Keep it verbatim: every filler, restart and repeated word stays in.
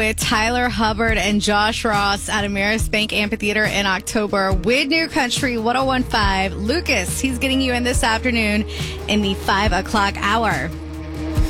With Tyler Hubbard and Josh Ross at Ameris Bank Amphitheater in October with New Country ten fifteen. Lucas, he's getting you in this afternoon in the five o'clock hour.